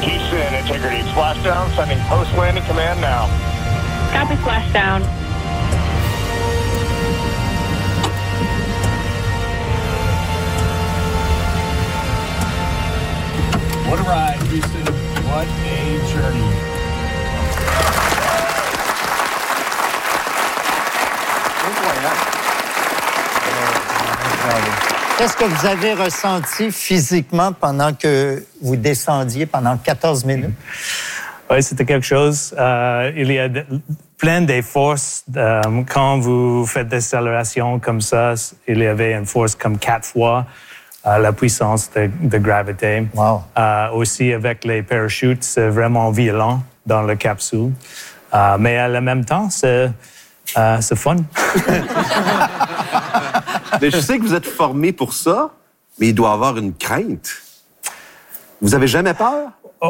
Houston, integrity. Splashdown, sending post-landing command now. Copy splashdown. What a ride, Houston. What a journey. Qu'est-ce que vous avez ressenti physiquement pendant que vous descendiez pendant 14 minutes? Oui, c'était quelque chose. Il y a plein de forces. Quand vous faites des accélérations comme ça, il y avait une force comme 4 fois la puissance de gravité. Wow. Aussi, avec les parachutes, c'est vraiment violent dans la capsule. Mais à la même temps, c'est fun. Mais je sais que vous êtes formé pour ça, mais il doit y avoir une crainte. Vous avez jamais peur?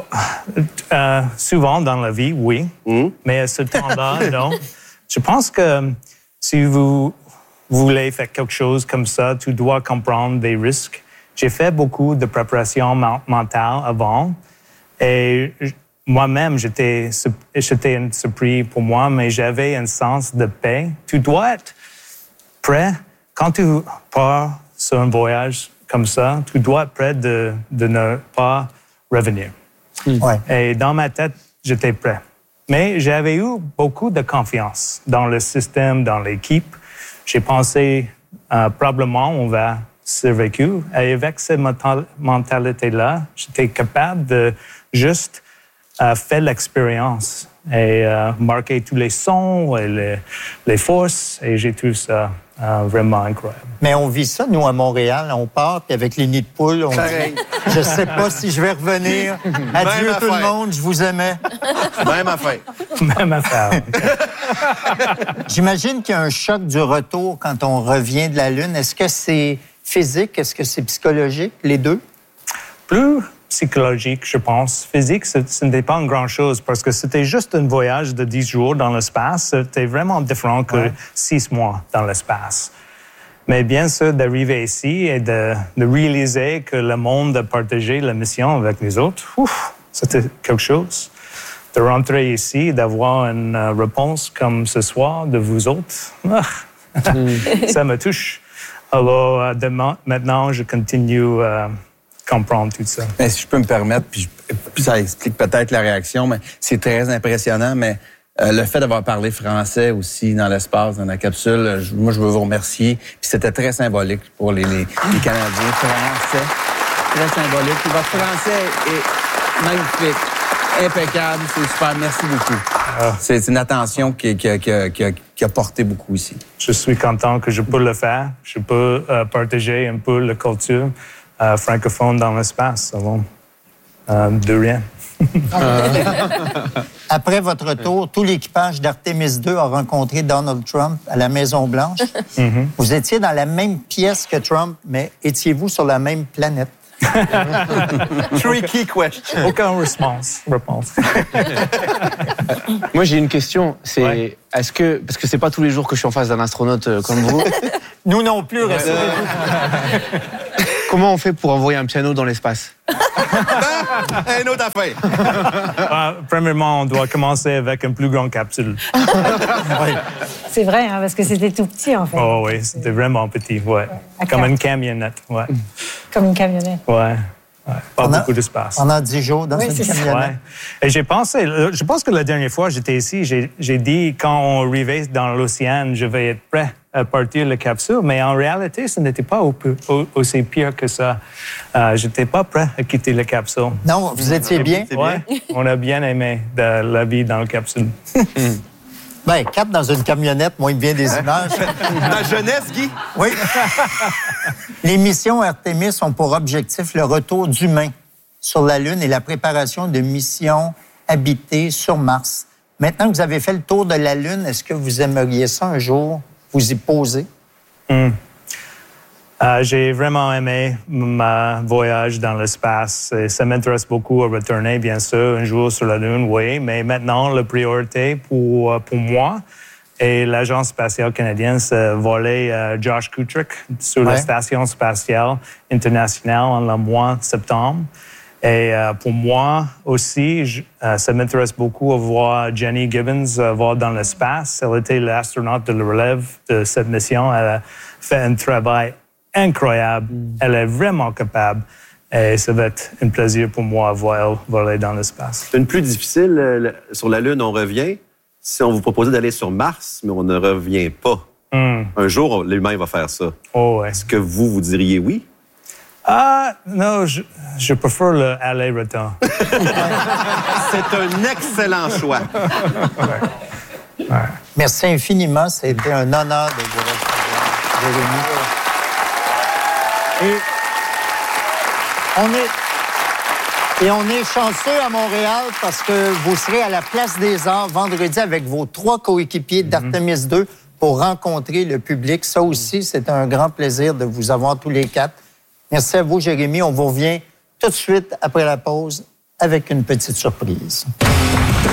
Souvent dans la vie, oui. Mais à ce temps-là, non. Je pense que si vous voulez faire quelque chose comme ça, tu dois comprendre des risques. J'ai fait beaucoup de préparation mentale avant et moi-même, j'étais un surpris pour moi, mais j'avais un sens de paix. Tu dois être prêt. Quand tu pars sur un voyage comme ça, tu dois être prêt de ne pas revenir. Ouais. Et dans ma tête, j'étais prêt. Mais j'avais eu beaucoup de confiance dans le système, dans l'équipe. J'ai pensé, probablement, on va survécu. Et avec cette mentalité-là, j'étais capable de juste faire l'expérience et marquer tous les sons et les forces. Et j'ai trouvé ça vraiment incroyable. Mais on vit ça, nous, à Montréal. On part, puis avec les nids de poules, on dit « Je sais pas si je vais revenir. Adieu tout le monde, je vous aimais. » Même affaire. Même affaire. J'imagine qu'il y a un choc du retour quand on revient de la Lune. Est-ce que c'est physique? Est-ce que c'est psychologique, les deux? Plus psychologique, je pense. Physique, ce n'était pas une grande chose parce que c'était juste un voyage de 10 jours dans l'espace. C'était vraiment différent que 6 mois dans l'espace. Mais bien sûr, d'arriver ici et de réaliser que le monde a partagé la mission avec les autres, c'était quelque chose. De rentrer ici, d'avoir une réponse comme ce soir de vous autres, ça me touche. Alors, maintenant, je continue comprendre tout ça. Mais si je peux me permettre, puis ça explique peut-être la réaction, mais c'est très impressionnant, mais le fait d'avoir parlé français aussi dans l'espace, dans la capsule, moi, je veux vous remercier. Puis c'était très symbolique pour les Canadiens. Français, très symbolique. Puis votre français est magnifique, impeccable, c'est super. Merci beaucoup. C'est une attention qui a porté beaucoup ici. Je suis content que je peux le faire. Je peux partager un peu la culture francophone dans l'espace. De rien. Après votre retour, tout l'équipage d'Artemis II a rencontré Donald Trump à la Maison-Blanche. Vous étiez dans la même pièce que Trump, mais étiez-vous sur la même planète? Tricky question. Aucune réponse. Moi, j'ai une question. C'est est-ce que parce que c'est pas tous les jours que je suis en face d'un astronaute comme vous. Nous non plus, rassurez-vous. Comment on fait pour envoyer un piano dans l'espace? Une autre affaire. Premièrement, on doit commencer avec une plus grande capsule. C'est vrai, hein, parce que c'était tout petit, en fait. Oh oui, c'était vraiment petit, ouais. Comme une camionnette, ouais. Comme une camionnette. Ouais. Pas beaucoup d'espace. Pendant 10 jours dans une camionnette. Ouais. Et je pense que la dernière fois que j'étais ici, j'ai dit quand on arrivait dans l'océan, je vais être prêt à partir de la capsule, mais en réalité, ce n'était pas aussi pire que ça. J'étais pas prêt à quitter la capsule. Non, vous étiez bien? Oui, on a bien aimé la vie dans la capsule. Bien, 4 dans une camionnette, moins bien des images. Ta jeunesse, Guy? Oui. Les missions Artemis ont pour objectif le retour d'humains sur la Lune et la préparation de missions habitées sur Mars. Maintenant que vous avez fait le tour de la Lune, est-ce que vous aimeriez ça un jour vous y poser? J'ai vraiment aimé mon voyage dans l'espace. Et ça m'intéresse beaucoup à retourner, bien sûr, un jour sur la Lune, oui. Mais maintenant, la priorité pour moi et l'Agence spatiale canadienne, c'est voler Josh Kutrick sur la Station spatiale internationale en le mois de septembre. Et pour moi aussi, ça m'intéresse beaucoup de voir Jenny Gibbons voir dans l'espace. Elle était l'astronaute de la relève de cette mission. Elle a fait un travail incroyable. Elle est vraiment capable. Et ça va être un plaisir pour moi de voir elle voler dans l'espace. Une plus difficile, sur la Lune, on revient. Si on vous proposait d'aller sur Mars, mais on ne revient pas. Un jour, l'humain va faire ça. Oh, ouais. Est-ce que vous diriez oui? Non, je préfère le aller-retour. C'est un excellent choix. Ouais. Merci infiniment. C'était un honneur de vous recevoir, Jérémy. Et on est chanceux à Montréal parce que vous serez à la Place des Arts vendredi avec vos 3 coéquipiers d'Artemis 2 pour rencontrer le public. Ça aussi, c'est un grand plaisir de vous avoir tous les 4. Merci à vous, Jérémy. On vous revient tout de suite après la pause avec une petite surprise.